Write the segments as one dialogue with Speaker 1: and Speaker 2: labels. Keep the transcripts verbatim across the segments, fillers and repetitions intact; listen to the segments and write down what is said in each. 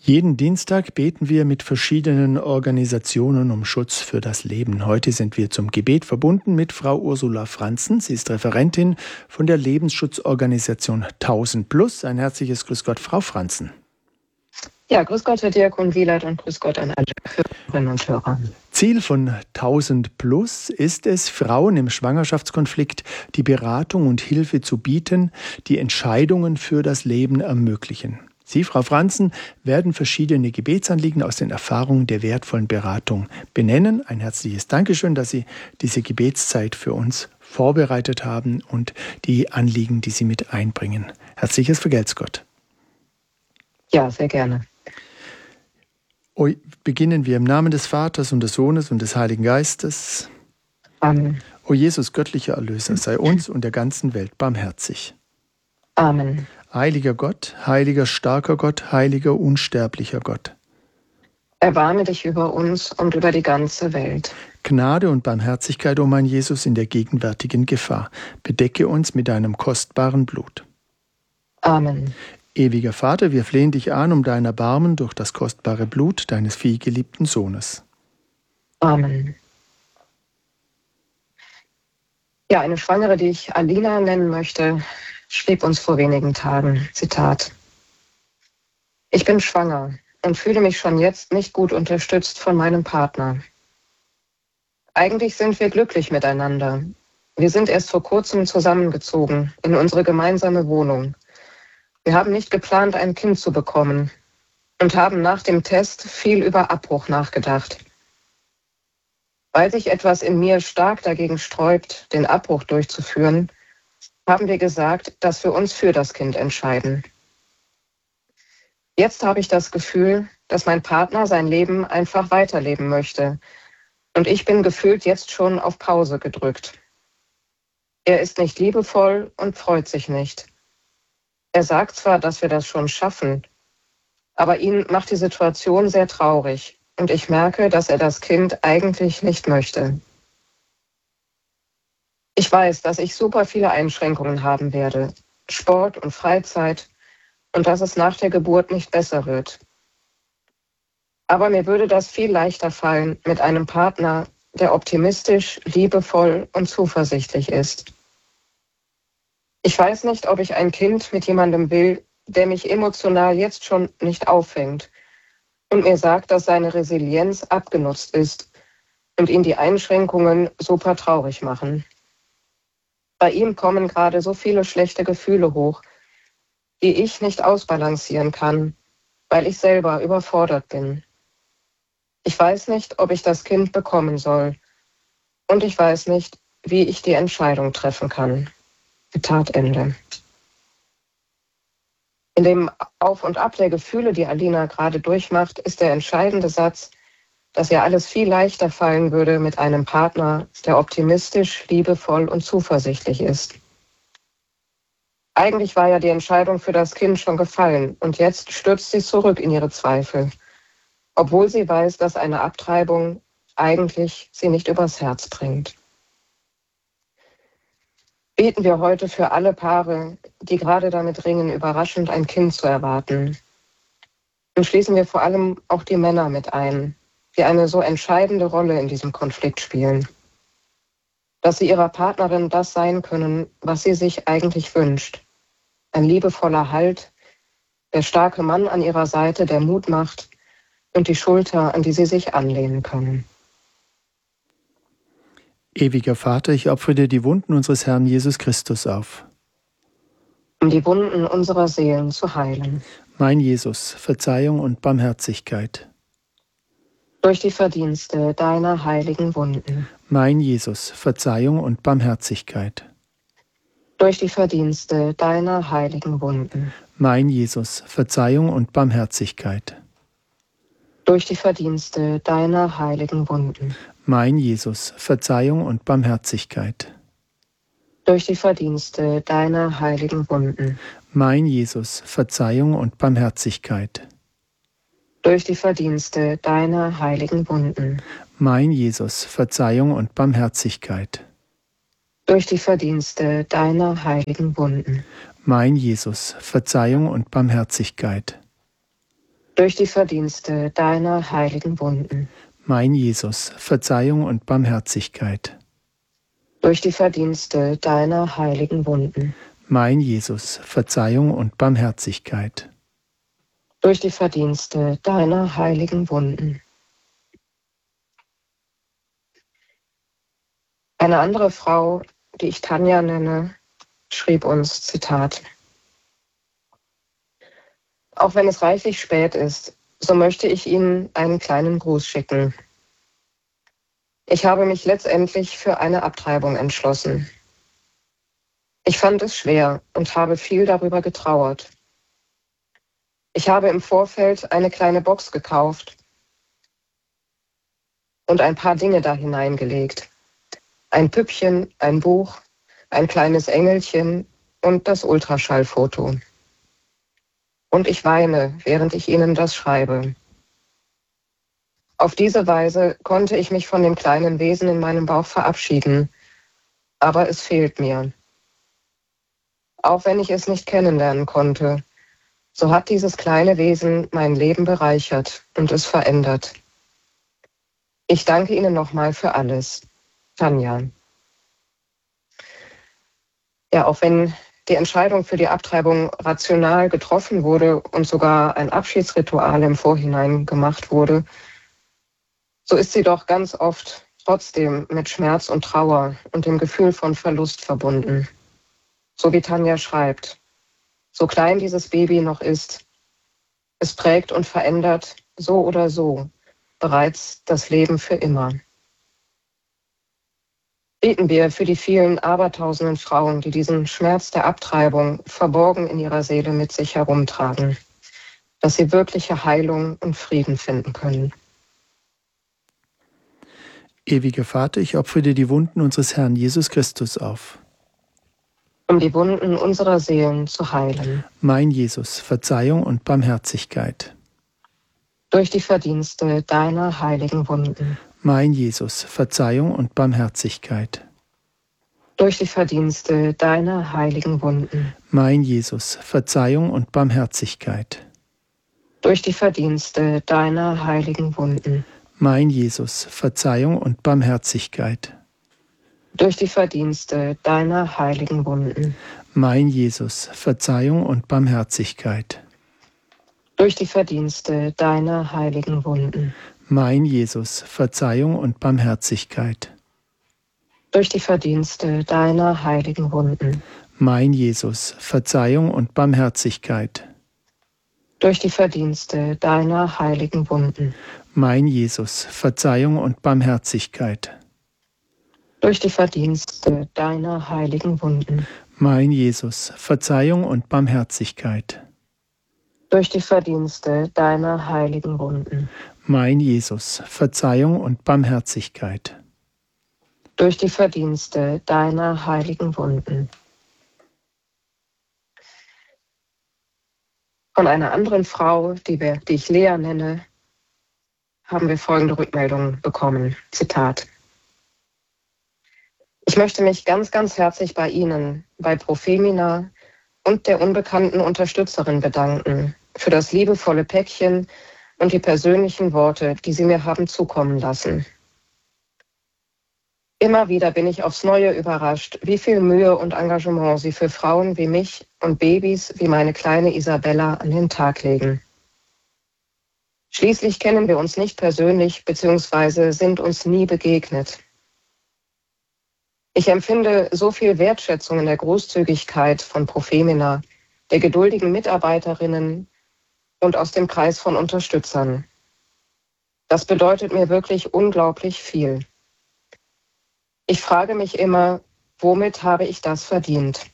Speaker 1: Jeden Dienstag beten wir mit verschiedenen Organisationen um Schutz für das Leben. Heute sind wir zum Gebet verbunden mit Frau Ursula Franzen. Sie ist Referentin von der Lebensschutzorganisation tausend plus. Ein herzliches Grüß Gott, Frau Franzen.
Speaker 2: Ja, grüß Gott, Herr Diakon Wieland, und grüß Gott an alle Hörerinnen und Hörer.
Speaker 1: Ziel von tausend plus ist es, Frauen im Schwangerschaftskonflikt die Beratung und Hilfe zu bieten, die Entscheidungen für das Leben ermöglichen. Sie, Frau Franzen, werden verschiedene Gebetsanliegen aus den Erfahrungen der wertvollen Beratung benennen. Ein herzliches Dankeschön, dass Sie diese Gebetszeit für uns vorbereitet haben und die Anliegen, die Sie mit einbringen. Herzliches Vergelt's Gott.
Speaker 2: Ja, sehr gerne.
Speaker 1: O, beginnen wir im Namen des Vaters und des Sohnes und des Heiligen Geistes.
Speaker 2: Amen.
Speaker 1: O Jesus, göttlicher Erlöser, sei uns und der ganzen Welt barmherzig.
Speaker 2: Amen.
Speaker 1: Heiliger Gott, heiliger, starker Gott, heiliger, unsterblicher Gott.
Speaker 2: Erbarme dich über uns und über die ganze Welt.
Speaker 1: Gnade und Barmherzigkeit, o mein Jesus, in der gegenwärtigen Gefahr. Bedecke uns mit deinem kostbaren Blut.
Speaker 2: Amen.
Speaker 1: Ewiger Vater, wir flehen dich an um dein Erbarmen durch das kostbare Blut deines vielgeliebten Sohnes.
Speaker 2: Amen. Ja, eine Schwangere, die ich Alina nennen möchte, schrieb uns vor wenigen Tagen, Zitat: Ich bin schwanger und fühle mich schon jetzt nicht gut unterstützt von meinem Partner. Eigentlich sind wir glücklich miteinander. Wir sind erst vor kurzem zusammengezogen in unsere gemeinsame Wohnung. Wir haben nicht geplant, ein Kind zu bekommen und haben nach dem Test viel über Abbruch nachgedacht. Weil sich etwas in mir stark dagegen sträubt, den Abbruch durchzuführen, haben wir gesagt, dass wir uns für das Kind entscheiden. Jetzt habe ich das Gefühl, dass mein Partner sein Leben einfach weiterleben möchte und ich bin gefühlt jetzt schon auf Pause gedrückt. Er ist nicht liebevoll und freut sich nicht. Er sagt zwar, dass wir das schon schaffen, aber ihn macht die Situation sehr traurig und ich merke, dass er das Kind eigentlich nicht möchte. Ich weiß, dass ich super viele Einschränkungen haben werde, Sport und Freizeit, und dass es nach der Geburt nicht besser wird. Aber mir würde das viel leichter fallen mit einem Partner, der optimistisch, liebevoll und zuversichtlich ist. Ich weiß nicht, ob ich ein Kind mit jemandem will, der mich emotional jetzt schon nicht auffängt und mir sagt, dass seine Resilienz abgenutzt ist und ihn die Einschränkungen super traurig machen. Bei ihm kommen gerade so viele schlechte Gefühle hoch, die ich nicht ausbalancieren kann, weil ich selber überfordert bin. Ich weiß nicht, ob ich das Kind bekommen soll und ich weiß nicht, wie ich die Entscheidung treffen kann. Zitat Ende. In dem Auf und Ab der Gefühle, die Alina gerade durchmacht, ist der entscheidende Satz, dass ihr alles viel leichter fallen würde mit einem Partner, der optimistisch, liebevoll und zuversichtlich ist. Eigentlich war ja die Entscheidung für das Kind schon gefallen und jetzt stürzt sie zurück in ihre Zweifel, obwohl sie weiß, dass eine Abtreibung eigentlich sie nicht übers Herz bringt. Beten wir heute für alle Paare, die gerade damit ringen, überraschend ein Kind zu erwarten. Und schließen wir vor allem auch die Männer mit ein, die eine so entscheidende Rolle in diesem Konflikt spielen. Dass sie ihrer Partnerin das sein können, was sie sich eigentlich wünscht. Ein liebevoller Halt, der starke Mann an ihrer Seite, der Mut macht und die Schulter, an die sie sich anlehnen können.
Speaker 1: Ewiger Vater, ich opfere dir die Wunden unseres Herrn Jesus Christus auf.
Speaker 2: Um die Wunden unserer Seelen zu heilen.
Speaker 1: Mein Jesus, Verzeihung und Barmherzigkeit.
Speaker 2: Durch die Verdienste deiner heiligen Wunden.
Speaker 1: Mein Jesus, Verzeihung und Barmherzigkeit.
Speaker 2: Durch die Verdienste deiner heiligen Wunden.
Speaker 1: Mein Jesus, Verzeihung und Barmherzigkeit.
Speaker 2: Durch die Verdienste deiner heiligen Wunden.
Speaker 1: Mein Jesus, Verzeihung und Barmherzigkeit.
Speaker 2: Durch die Verdienste deiner heiligen Wunden.
Speaker 1: Mein Jesus, Verzeihung und Barmherzigkeit.
Speaker 2: Durch die Verdienste deiner heiligen Wunden.
Speaker 1: Mein Jesus, Verzeihung und Barmherzigkeit.
Speaker 2: Durch die Verdienste deiner heiligen Wunden.
Speaker 1: Mein Jesus, Verzeihung und Barmherzigkeit.
Speaker 2: durch die Verdienste deiner heiligen Wunden.
Speaker 1: Mein Jesus, Verzeihung und Barmherzigkeit.
Speaker 2: Durch die Verdienste deiner heiligen Wunden.
Speaker 1: Mein Jesus, Verzeihung und Barmherzigkeit.
Speaker 2: Durch die Verdienste deiner heiligen Wunden. Eine andere Frau, die ich Tanja nenne, schrieb uns, Zitat: Auch wenn es reichlich spät ist, so möchte ich Ihnen einen kleinen Gruß schicken. Ich habe mich letztendlich für eine Abtreibung entschlossen. Ich fand es schwer und habe viel darüber getrauert. Ich habe im Vorfeld eine kleine Box gekauft und ein paar Dinge da hineingelegt. Ein Püppchen, ein Buch, ein kleines Engelchen und das Ultraschallfoto. Und ich weine, während ich Ihnen das schreibe. Auf diese Weise konnte ich mich von dem kleinen Wesen in meinem Bauch verabschieden, aber es fehlt mir. Auch wenn ich es nicht kennenlernen konnte, so hat dieses kleine Wesen mein Leben bereichert und es verändert. Ich danke Ihnen nochmal für alles. Tanja. Ja, auch wenn die Entscheidung für die Abtreibung rational getroffen wurde und sogar ein Abschiedsritual im Vorhinein gemacht wurde, so ist sie doch ganz oft trotzdem mit Schmerz und Trauer und dem Gefühl von Verlust verbunden. So wie Tanja schreibt: So klein dieses Baby noch ist, es prägt und verändert so oder so bereits das Leben für immer. Beten wir für die vielen abertausenden Frauen, die diesen Schmerz der Abtreibung verborgen in ihrer Seele mit sich herumtragen, dass sie wirkliche Heilung und Frieden finden können.
Speaker 1: Ewiger Vater, ich opfere dir die Wunden unseres Herrn Jesus Christus auf.
Speaker 2: Um die Wunden unserer Seelen zu heilen.
Speaker 1: Mein Jesus, Verzeihung und Barmherzigkeit.
Speaker 2: Durch die Verdienste deiner heiligen Wunden.
Speaker 1: Mein Jesus, Verzeihung und Barmherzigkeit.
Speaker 2: Durch die Verdienste deiner heiligen Wunden.
Speaker 1: Mein Jesus, Verzeihung und Barmherzigkeit.
Speaker 2: Durch die Verdienste deiner heiligen Wunden.
Speaker 1: Mein Jesus, Verzeihung und Barmherzigkeit.
Speaker 2: Durch die Verdienste deiner heiligen Wunden.
Speaker 1: Mein Jesus, Verzeihung und Barmherzigkeit.
Speaker 2: Durch die Verdienste deiner heiligen Wunden.
Speaker 1: Mein Jesus, Verzeihung und Barmherzigkeit.
Speaker 2: Durch die Verdienste deiner heiligen Wunden.
Speaker 1: Mein Jesus, Verzeihung und Barmherzigkeit.
Speaker 2: Durch die Verdienste deiner heiligen Wunden.
Speaker 1: Mein Jesus, Verzeihung und Barmherzigkeit.
Speaker 2: Durch die Verdienste deiner heiligen Wunden.
Speaker 1: Mein Jesus, Verzeihung und Barmherzigkeit.
Speaker 2: Durch die Verdienste deiner heiligen Wunden.
Speaker 1: Mein Jesus, Verzeihung und Barmherzigkeit.
Speaker 2: Durch die Verdienste deiner heiligen Wunden. Von einer anderen Frau, die, wir, die ich Lea nenne, haben wir folgende Rückmeldung bekommen. Zitat: Ich möchte mich ganz, ganz herzlich bei Ihnen, bei Profemina und der unbekannten Unterstützerin bedanken für das liebevolle Päckchen und die persönlichen Worte, die Sie mir haben zukommen lassen. Immer wieder bin ich aufs Neue überrascht, wie viel Mühe und Engagement Sie für Frauen wie mich und Babys wie meine kleine Isabella an den Tag legen. Schließlich kennen wir uns nicht persönlich bzw. sind uns nie begegnet. Ich empfinde so viel Wertschätzung in der Großzügigkeit von Profemina, der geduldigen Mitarbeiterinnen und aus dem Kreis von Unterstützern. Das bedeutet mir wirklich unglaublich viel. Ich frage mich immer, womit habe ich das verdient?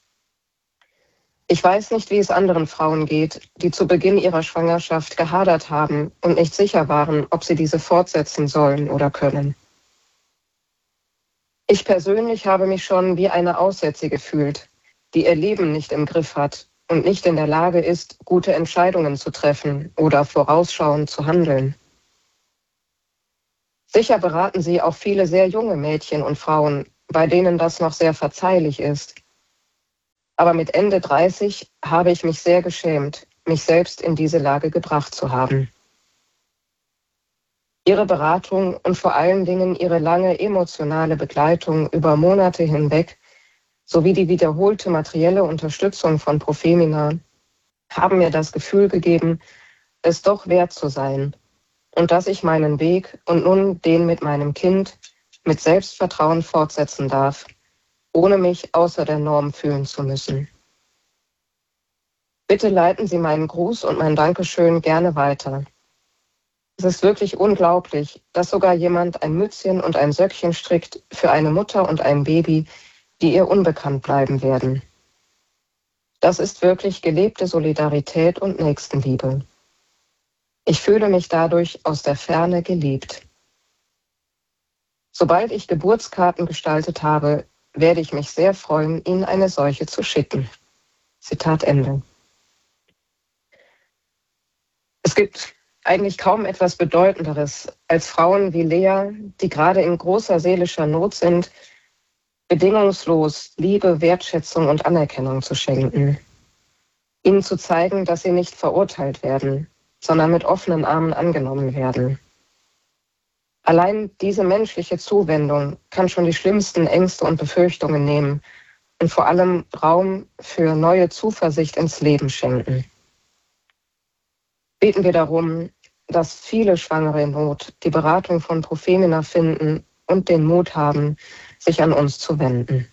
Speaker 2: Ich weiß nicht, wie es anderen Frauen geht, die zu Beginn ihrer Schwangerschaft gehadert haben und nicht sicher waren, ob sie diese fortsetzen sollen oder können. Ich persönlich habe mich schon wie eine Aussätzige gefühlt, die ihr Leben nicht im Griff hat und nicht in der Lage ist, gute Entscheidungen zu treffen oder vorausschauend zu handeln. Sicher beraten Sie auch viele sehr junge Mädchen und Frauen, bei denen das noch sehr verzeihlich ist. Aber mit Ende dreißig habe ich mich sehr geschämt, mich selbst in diese Lage gebracht zu haben. Ihre Beratung und vor allen Dingen ihre lange emotionale Begleitung über Monate hinweg sowie die wiederholte materielle Unterstützung von Profemina haben mir das Gefühl gegeben, es doch wert zu sein und dass ich meinen Weg und nun den mit meinem Kind mit Selbstvertrauen fortsetzen darf, ohne mich außer der Norm fühlen zu müssen. Bitte leiten Sie meinen Gruß und mein Dankeschön gerne weiter. Es ist wirklich unglaublich, dass sogar jemand ein Mützchen und ein Söckchen strickt für eine Mutter und ein Baby, die ihr unbekannt bleiben werden. Das ist wirklich gelebte Solidarität und Nächstenliebe. Ich fühle mich dadurch aus der Ferne geliebt. Sobald ich Geburtskarten gestaltet habe, werde ich mich sehr freuen, Ihnen eine solche zu schicken. Zitat Ende. Es gibt eigentlich kaum etwas Bedeutenderes, als Frauen wie Lea, die gerade in großer seelischer Not sind, bedingungslos Liebe, Wertschätzung und Anerkennung zu schenken. Ihnen zu zeigen, dass sie nicht verurteilt werden, sondern mit offenen Armen angenommen werden. Allein diese menschliche Zuwendung kann schon die schlimmsten Ängste und Befürchtungen nehmen und vor allem Raum für neue Zuversicht ins Leben schenken. Beten wir darum, dass viele Schwangere in Not die Beratung von Profemina finden und den Mut haben, sich an uns zu wenden.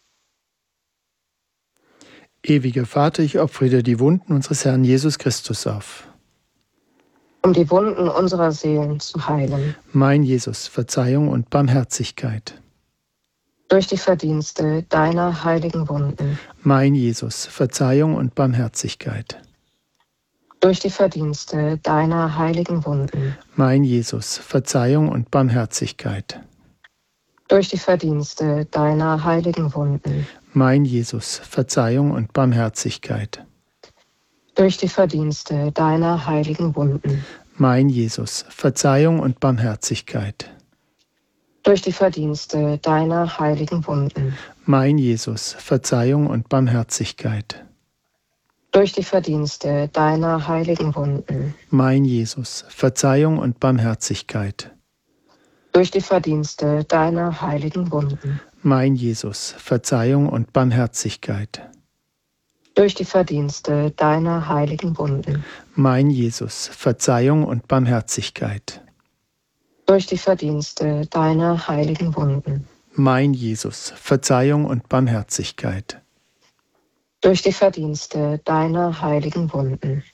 Speaker 1: Ewiger Vater, ich opfere dir die Wunden unseres Herrn Jesus Christus auf.
Speaker 2: Um die Wunden unserer Seelen zu heilen.
Speaker 1: Mein Jesus, Verzeihung und Barmherzigkeit.
Speaker 2: Durch die Verdienste deiner heiligen Wunden.
Speaker 1: Mein Jesus, Verzeihung und Barmherzigkeit.
Speaker 2: Durch die Verdienste deiner heiligen Wunden.
Speaker 1: Mein Jesus, Verzeihung und Barmherzigkeit.
Speaker 2: Durch die Verdienste deiner heiligen Wunden.
Speaker 1: Mein Jesus, Verzeihung und Barmherzigkeit.
Speaker 2: Durch die Verdienste deiner heiligen Wunden.
Speaker 1: Mein Jesus, Verzeihung und Barmherzigkeit.
Speaker 2: Durch die Verdienste deiner heiligen Wunden.
Speaker 1: Mein Jesus, Verzeihung und Barmherzigkeit.
Speaker 2: Durch die Verdienste deiner heiligen Wunden.
Speaker 1: Mein Jesus, Verzeihung und Barmherzigkeit.
Speaker 2: Durch die Verdienste deiner heiligen Wunden.
Speaker 1: Mein Jesus, Verzeihung und Barmherzigkeit.
Speaker 2: Durch die Verdienste deiner heiligen Wunden.
Speaker 1: Mein Jesus, Verzeihung und Barmherzigkeit.
Speaker 2: Durch die Verdienste deiner heiligen Wunden.
Speaker 1: Mein Jesus, Verzeihung und Barmherzigkeit.
Speaker 2: Durch die Verdienste deiner heiligen Wunden.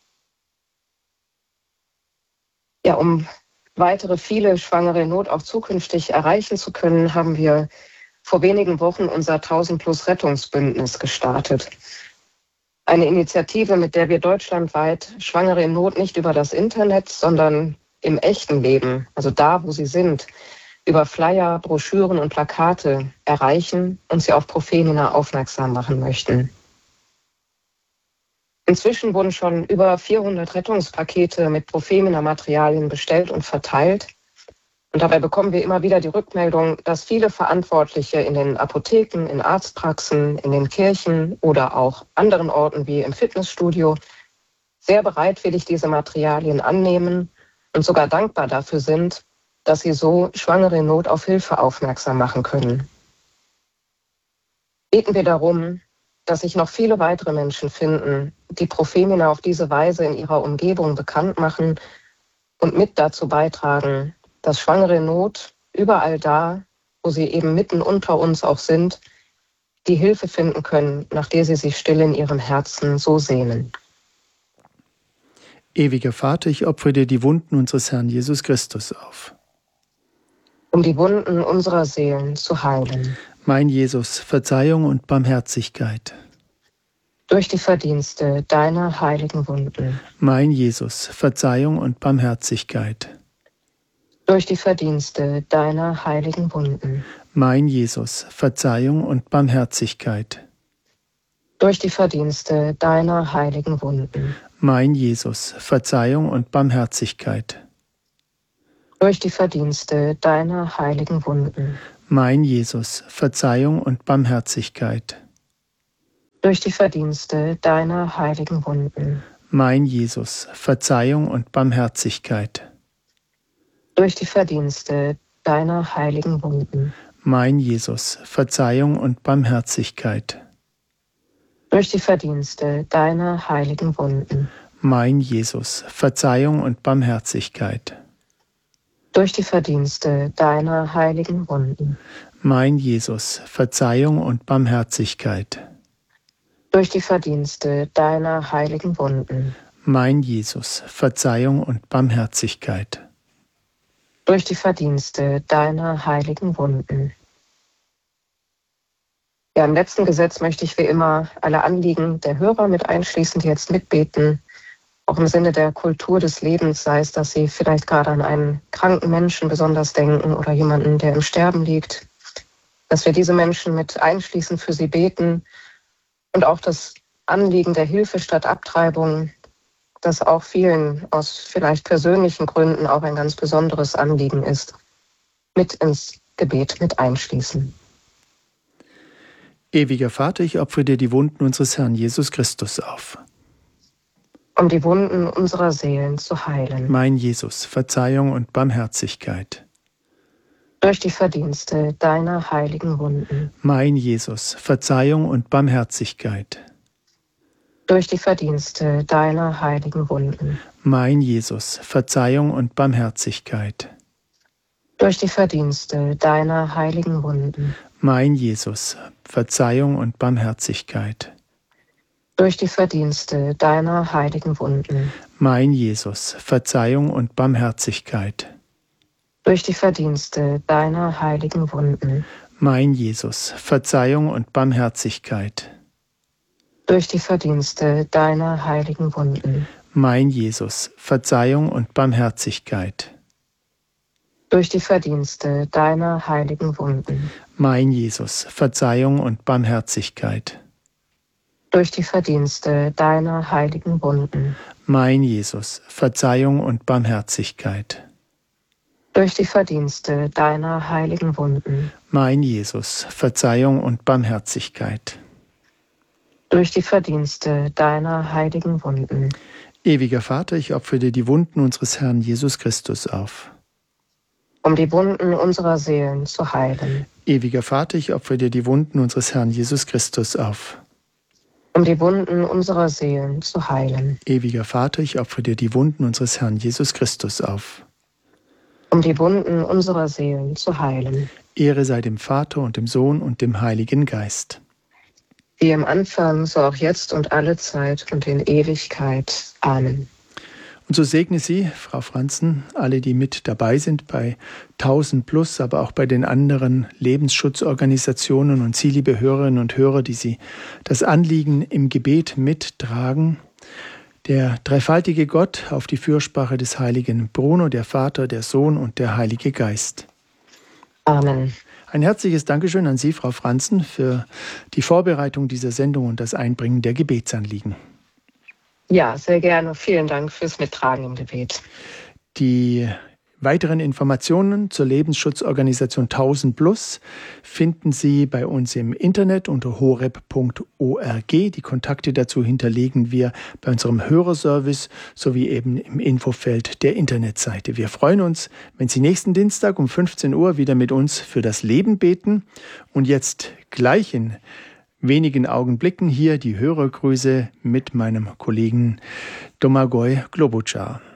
Speaker 2: Ja, um weitere viele Schwangere in Not auch zukünftig erreichen zu können, haben wir vor wenigen Wochen unser tausend Plus Rettungsbündnis gestartet. Eine Initiative, mit der wir deutschlandweit Schwangere in Not nicht über das Internet, sondern im echten Leben, also da, wo sie sind, über Flyer, Broschüren und Plakate erreichen und sie auf Profemina aufmerksam machen möchten. Inzwischen wurden schon über vierhundert Rettungspakete mit Profemina-Materialien bestellt und verteilt. Und dabei bekommen wir immer wieder die Rückmeldung, dass viele Verantwortliche in den Apotheken, in Arztpraxen, in den Kirchen oder auch anderen Orten wie im Fitnessstudio sehr bereitwillig diese Materialien annehmen und sogar dankbar dafür sind, dass sie so Schwangere in Not auf Hilfe aufmerksam machen können. Beten wir darum, dass sich noch viele weitere Menschen finden, die Profemina auf diese Weise in ihrer Umgebung bekannt machen und mit dazu beitragen, dass Schwangere in Not überall da, wo sie eben mitten unter uns auch sind, die Hilfe finden können, nach der sie sich still in ihrem Herzen so sehnen.
Speaker 1: Ewiger Vater, ich opfere dir die Wunden unseres Herrn Jesus Christus auf.
Speaker 2: Um die Wunden unserer Seelen zu heilen.
Speaker 1: Mein Jesus, Verzeihung und Barmherzigkeit.
Speaker 2: Durch die Verdienste deiner heiligen Wunden.
Speaker 1: Mein Jesus, Verzeihung und Barmherzigkeit.
Speaker 2: Durch die Verdienste deiner heiligen Wunden.
Speaker 1: Mein Jesus, Verzeihung und Barmherzigkeit.
Speaker 2: Durch die Verdienste deiner heiligen Wunden.
Speaker 1: Mein Jesus, Verzeihung und Barmherzigkeit.
Speaker 2: Durch die Verdienste deiner heiligen Wunden.
Speaker 1: Mein Jesus, Verzeihung und Barmherzigkeit.
Speaker 2: Durch die Verdienste deiner heiligen Wunden.
Speaker 1: Mein Jesus, Verzeihung und Barmherzigkeit.
Speaker 2: Durch die Verdienste deiner heiligen Wunden.
Speaker 1: Mein Jesus, Verzeihung und Barmherzigkeit.
Speaker 2: Durch die Verdienste deiner heiligen Wunden.
Speaker 1: Mein Jesus, Verzeihung und Barmherzigkeit.
Speaker 2: Durch die Verdienste deiner heiligen Wunden.
Speaker 1: Mein Jesus, Verzeihung und Barmherzigkeit.
Speaker 2: Durch die Verdienste deiner heiligen Wunden.
Speaker 1: Mein Jesus, Verzeihung und Barmherzigkeit.
Speaker 2: Durch die Verdienste deiner heiligen Wunden. Ja, im letzten Gesetz möchte ich wie immer alle Anliegen der Hörer mit einschließen, die jetzt mitbeten. Auch im Sinne der Kultur des Lebens, sei es, dass sie vielleicht gerade an einen kranken Menschen besonders denken oder jemanden, der im Sterben liegt, dass wir diese Menschen mit einschließen, für sie beten und auch das Anliegen der Hilfe statt Abtreibung, das auch vielen aus vielleicht persönlichen Gründen auch ein ganz besonderes Anliegen ist, mit ins Gebet mit einschließen.
Speaker 1: Ewiger Vater, ich opfere dir die Wunden unseres Herrn Jesus Christus auf.
Speaker 2: Um die Wunden unserer Seelen zu heilen.
Speaker 1: Mein Jesus, Verzeihung und Barmherzigkeit.
Speaker 2: Durch die Verdienste deiner heiligen Wunden.
Speaker 1: Mein Jesus, Verzeihung und Barmherzigkeit.
Speaker 2: Durch die Verdienste deiner heiligen Wunden.
Speaker 1: Mein Jesus, Verzeihung und Barmherzigkeit.
Speaker 2: Durch die Verdienste deiner heiligen Wunden.
Speaker 1: Mein Jesus, Verzeihung und Barmherzigkeit.
Speaker 2: Durch die Verdienste deiner heiligen Wunden.
Speaker 1: Mein Jesus, Verzeihung und Barmherzigkeit.
Speaker 2: Durch die Verdienste deiner heiligen Wunden.
Speaker 1: Mein Jesus, Verzeihung und Barmherzigkeit.
Speaker 2: Durch die Verdienste deiner heiligen Wunden.
Speaker 1: Mein Jesus, Verzeihung und Barmherzigkeit.
Speaker 2: Durch die Verdienste deiner heiligen Wunden.
Speaker 1: Mein Jesus, Verzeihung und Barmherzigkeit.
Speaker 2: Durch die Verdienste deiner heiligen Wunden.
Speaker 1: Mein Jesus, Verzeihung und Barmherzigkeit.
Speaker 2: Durch die Verdienste deiner heiligen Wunden.
Speaker 1: Mein Jesus, Verzeihung und Barmherzigkeit.
Speaker 2: Durch die Verdienste deiner heiligen Wunden.
Speaker 1: Ewiger Vater, ich opfere dir die Wunden unseres Herrn Jesus Christus auf.
Speaker 2: Um die Wunden unserer Seelen zu heilen.
Speaker 1: Ewiger Vater, ich opfere dir die Wunden unseres Herrn Jesus Christus auf.
Speaker 2: Um die Wunden unserer Seelen zu heilen.
Speaker 1: Ewiger Vater, ich opfere dir die Wunden unseres Herrn Jesus Christus auf.
Speaker 2: Um die Wunden unserer Seelen zu heilen.
Speaker 1: Ehre sei dem Vater und dem Sohn und dem Heiligen Geist.
Speaker 2: Wie im Anfang, so auch jetzt und alle Zeit und in Ewigkeit. Amen.
Speaker 1: Und so segne Sie, Frau Franzen, alle, die mit dabei sind bei tausend plus, aber auch bei den anderen Lebensschutzorganisationen und Sie, liebe Hörerinnen und Hörer, die Sie das Anliegen im Gebet mittragen. Der dreifaltige Gott auf die Fürsprache des heiligen Bruno, der Vater, der Sohn und der Heilige Geist.
Speaker 2: Amen.
Speaker 1: Ein herzliches Dankeschön an Sie, Frau Franzen, für die Vorbereitung dieser Sendung und das Einbringen der Gebetsanliegen.
Speaker 2: Ja, sehr gerne. Vielen Dank fürs Mittragen im Gebet. Die
Speaker 1: weiteren Informationen zur Lebensschutzorganisation tausend plus finden Sie bei uns im Internet unter horeb punkt org. Die Kontakte dazu hinterlegen wir bei unserem Hörerservice sowie eben im Infofeld der Internetseite. Wir freuen uns, wenn Sie nächsten Dienstag um fünfzehn Uhr wieder mit uns für das Leben beten. Und jetzt gleich in wenigen Augenblicken hier die Hörergrüße mit meinem Kollegen Domagoj Globučar.